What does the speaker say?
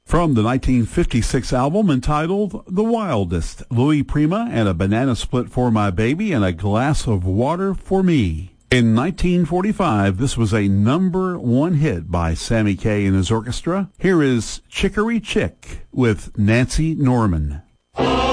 From the 1956 album entitled The Wildest, Louis Prima and a Banana Split for My Baby and a Glass of Water for Me. In 1945, this was a number one hit by Sammy Kaye and his orchestra. Here is Chicory Chick with Nancy Norman.